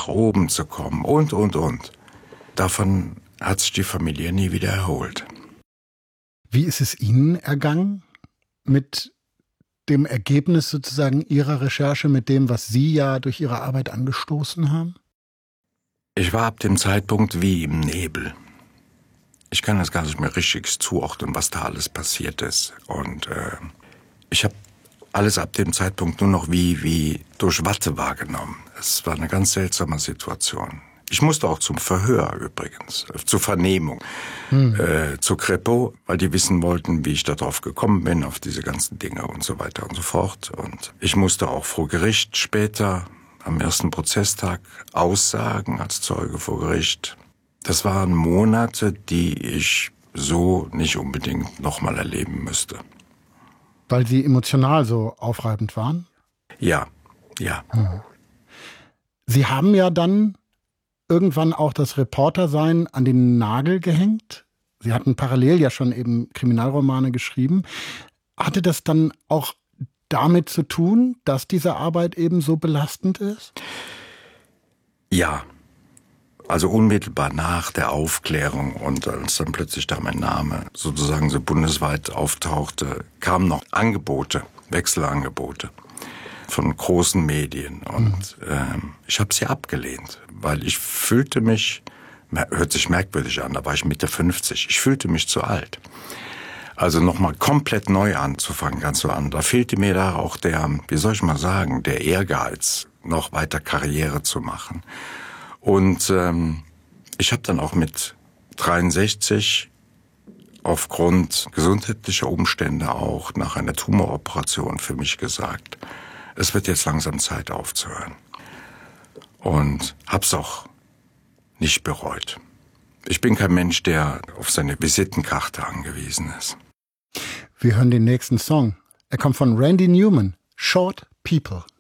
nach oben zu kommen und. Davon hat sich die Familie nie wieder erholt. Wie ist es Ihnen ergangen mit dem Ergebnis sozusagen Ihrer Recherche, mit dem, was Sie ja durch Ihre Arbeit angestoßen haben? Ich war ab dem Zeitpunkt wie im Nebel. Ich kann das gar nicht mehr richtig zuordnen, was da alles passiert ist. Und ich habe alles ab dem Zeitpunkt nur noch wie durch Watte wahrgenommen. Es war eine ganz seltsame Situation. Ich musste auch zum Verhör übrigens, zur Vernehmung, zu Crépeau, weil die wissen wollten, wie ich darauf gekommen bin, auf diese ganzen Dinge und so weiter und so fort. Und ich musste auch vor Gericht später, am ersten Prozesstag, aussagen als Zeuge vor Gericht. Das waren Monate, die ich so nicht unbedingt nochmal erleben müsste. Weil sie emotional so aufreibend waren? Ja. Sie haben ja dann irgendwann auch das Reportersein an den Nagel gehängt. Sie hatten parallel ja schon eben Kriminalromane geschrieben. Hatte das dann auch damit zu tun, dass diese Arbeit eben so belastend ist? Ja. Also unmittelbar nach der Aufklärung und als dann plötzlich da mein Name sozusagen so bundesweit auftauchte, kamen noch Angebote, Wechselangebote von großen Medien. Und ich habe sie abgelehnt, weil ich fühlte mich, hört sich merkwürdig an, da war ich Mitte 50, ich fühlte mich zu alt. Also nochmal komplett neu anzufangen, ganz so an. Da fehlte mir da auch der, wie soll ich mal sagen, der Ehrgeiz, noch weiter Karriere zu machen. Und ich habe dann auch mit 63 aufgrund gesundheitlicher Umstände auch nach einer Tumoroperation für mich gesagt, es wird jetzt langsam Zeit aufzuhören. Und hab's auch nicht bereut. Ich bin kein Mensch, der auf seine Visitenkarte angewiesen ist. Wir hören den nächsten Song. Er kommt von Randy Newman, Short People.